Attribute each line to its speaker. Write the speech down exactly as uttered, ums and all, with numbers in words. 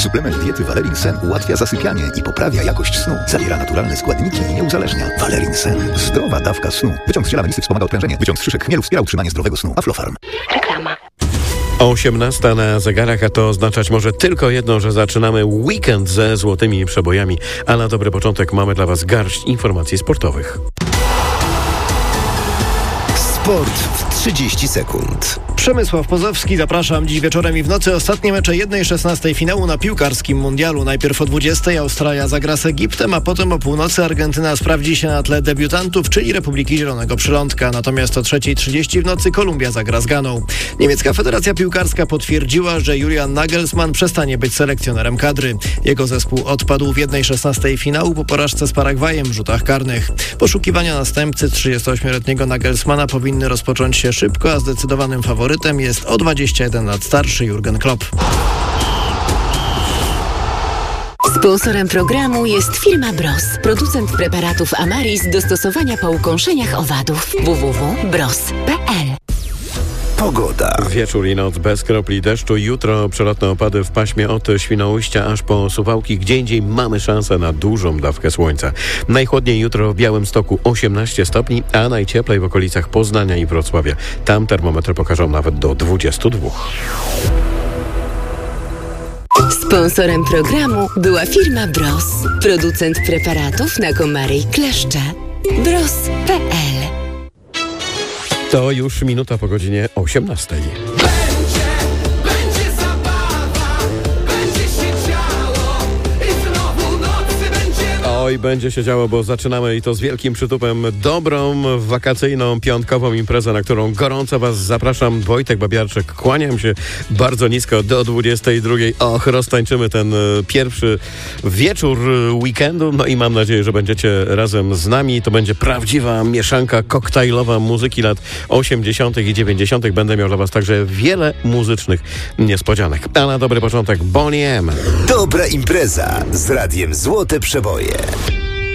Speaker 1: Suplement diety Valerin Sen ułatwia zasypianie i poprawia jakość snu. Zawiera naturalne składniki i nie uzależnia. Valerin Sen. Zdrowa dawka snu. Wyciąg z ziela melisy wspomaga odprężenie. Wyciąg z szyszek chmielu wspiera utrzymanie zdrowego snu. Aflofarm.
Speaker 2: Reklama.
Speaker 3: osiemnasta na zegarach, a to oznaczać może tylko jedno, że zaczynamy weekend ze złotymi przebojami, a na dobry początek mamy dla Was garść informacji sportowych.
Speaker 4: Sport w trzydzieści sekund.
Speaker 5: Przemysław Pozowski, zapraszam. Dziś wieczorem i w nocy ostatnie mecze jednej szesnastej finału na piłkarskim mundialu. Najpierw o dwudziestej Australia zagra z Egiptem, a potem o północy Argentyna sprawdzi się na tle debiutantów, czyli Republiki Zielonego Przylądka. Natomiast o trzeciej trzydzieści w nocy Kolumbia zagra z Ganą. Niemiecka Federacja Piłkarska potwierdziła, że Julian Nagelsmann przestanie być selekcjonerem kadry. Jego zespół odpadł w jednej szesnastej finału po porażce z Paragwajem w rzutach karnych. Poszukiwania następcy trzydziestoośmioletniego Nagelsmana powinny rozpocząć się szybko, a zdecydowanym faworytem jest o dwadzieścia jeden lat starszy Jurgen Klopp.
Speaker 2: Sponsorem programu jest firma Bros, producent preparatów Amaris do stosowania po ukąszeniach owadów. w w w kropka bros kropka p l.
Speaker 4: Pogoda.
Speaker 3: Wieczór i noc bez kropli deszczu. Jutro przelotne opady w paśmie od Świnoujścia aż po Suwałki. Gdzie indziej mamy szansę na dużą dawkę słońca. Najchłodniej jutro w Białymstoku osiemnaście stopni, a najcieplej w okolicach Poznania i Wrocławia. Tam termometry pokażą nawet do dwudziestu dwóch.
Speaker 2: Sponsorem programu była firma Bros, producent preparatów na komary i kleszcze. bros kropka p l.
Speaker 3: To już minuta po godzinie osiemnastej.
Speaker 6: Będzie, będzie zabawa, będzie się działo i znowu nocy będzie...
Speaker 3: Oj, będzie się działo, bo zaczynamy i to z wielkim przytupem dobrą, wakacyjną, piątkową imprezę, na którą gorąco Was zapraszam. Wojtek Babiarczyk, kłaniam się bardzo nisko do dwudziestej drugiej. Och, roztańczymy ten e, pierwszy wieczór weekendu, no i mam nadzieję, że będziecie razem z nami. To będzie prawdziwa mieszanka koktajlowa muzyki lat osiemdziesiątych i dziewięćdziesiątych. Będę miał dla Was także wiele muzycznych niespodzianek. A na dobry początek Boney M.
Speaker 4: Dobra impreza z radiem Złote Przeboje.